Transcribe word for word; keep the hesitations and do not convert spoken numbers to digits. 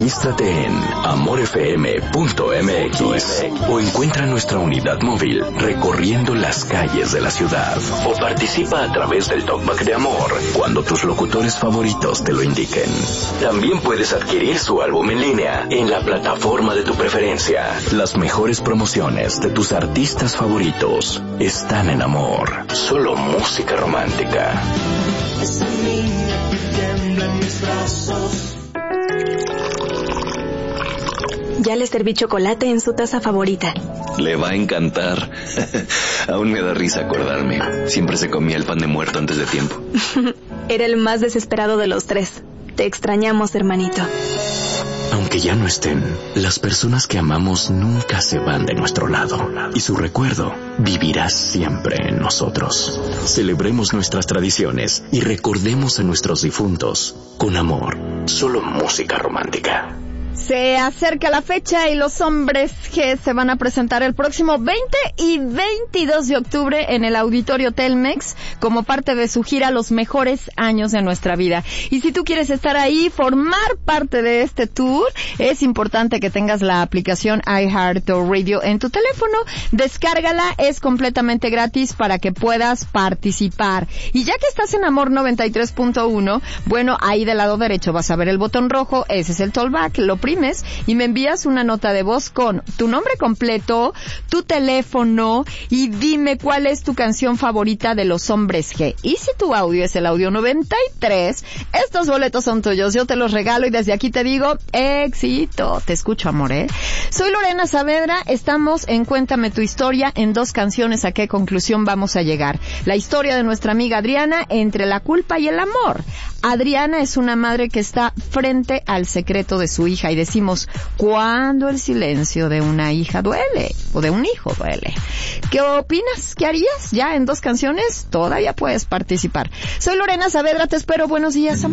Regístrate en amor f m punto m x o encuentra nuestra unidad móvil recorriendo las calles de la ciudad. O participa a través del Talkback de Amor cuando tus locutores favoritos te lo indiquen. También puedes adquirir su álbum en línea en la plataforma de tu preferencia. Las mejores promociones de tus artistas favoritos están en Amor. Solo música romántica. Esa niña tiembla en mis brazos. Ya le serví chocolate en su taza favorita. Le va a encantar. Aún me da risa acordarme. Siempre se comía el pan de muerto antes de tiempo. Era el más desesperado de los tres. Te extrañamos, hermanito. Aunque ya no estén, las personas que amamos nunca se van de nuestro lado. Y su recuerdo vivirá siempre en nosotros. Celebremos nuestras tradiciones y recordemos a nuestros difuntos con amor. Solo música romántica. Se acerca la fecha y los Hombres G se van a presentar el próximo veinte y veintidós de octubre en el Auditorio Telmex como parte de su gira Los Mejores Años de Nuestra Vida. Y si tú quieres estar ahí, formar parte de este tour, es importante que tengas la aplicación iHeartRadio en tu teléfono. Descárgala, es completamente gratis para que puedas participar. Y ya que estás en Amor noventa y tres punto uno, bueno, ahí del lado derecho vas a ver el botón rojo, ese es el Talkback, lo primes y me envías una nota de voz con tu nombre completo, tu teléfono y dime cuál es tu canción favorita de los Hombres G. Y si tu audio es el audio noventa y tres, estos boletos son tuyos, yo te los regalo y desde aquí te digo, éxito. Te escucho, amor, ¿eh? Soy Lorena Saavedra, estamos en Cuéntame tu historia, en dos canciones. ¿A qué conclusión vamos a llegar? La historia de nuestra amiga Adriana, entre la culpa y el amor. Adriana es una madre que está frente al secreto de su hija y decimos, ¿cuándo el silencio de una hija duele? O de un hijo duele. ¿Qué opinas? ¿Qué harías? Ya en dos canciones todavía puedes participar. Soy Lorena Saavedra, te espero. Buenos días, amor.